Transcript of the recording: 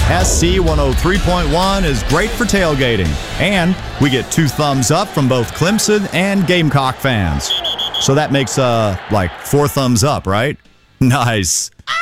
SC 103.1 is great for tailgating, and we get 2 thumbs up from both Clemson and Gamecock fans. So that makes, 4 thumbs up, right? Nice.